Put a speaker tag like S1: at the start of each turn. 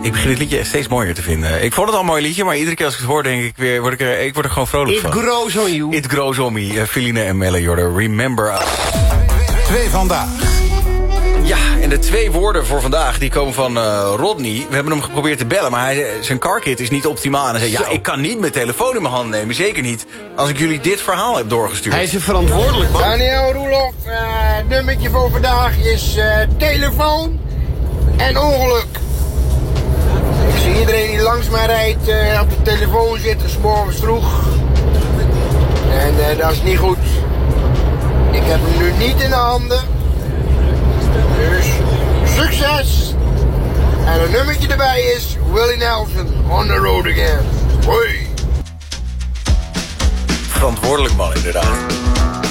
S1: Ik begin het liedje steeds mooier te vinden. Ik vond het al een mooi liedje, maar iedere keer als ik het hoor, denk ik weer, word er gewoon vrolijk van.
S2: It grows on you.
S1: It grows on me. Feline en Melle Jordan, Remember Us.
S3: 2 vandaag.
S1: Ja, en de 2 woorden voor vandaag, die komen van Rodney. We hebben hem geprobeerd te bellen, maar zijn carkit is niet optimaal. En hij zei, ja, ik kan niet mijn telefoon in mijn hand nemen. Zeker niet als ik jullie dit verhaal heb doorgestuurd.
S2: Hij is er verantwoordelijk, man.
S4: Daniel Roelof, nummertje voor vandaag is telefoon en ongeluk. Ik zie iedereen die langs mij rijdt op de telefoon zitten, 's morgens vroeg. En dat is niet goed. Ik heb hem nu niet in de handen. Dus succes! En een nummertje erbij is Willie Nelson, On the Road Again. Hoi!
S1: Verantwoordelijk man, inderdaad.